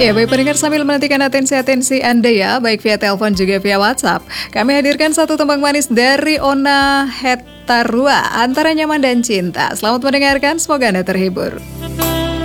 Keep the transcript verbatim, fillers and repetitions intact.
Ya, baik pendengar, sambil menantikan atensi-atensi Anda ya, baik via telepon juga via WhatsApp. Kami hadirkan satu tembang manis dari Ona Hetarua, Antara Nyaman dan Cinta. Selamat mendengarkan, semoga Anda terhibur.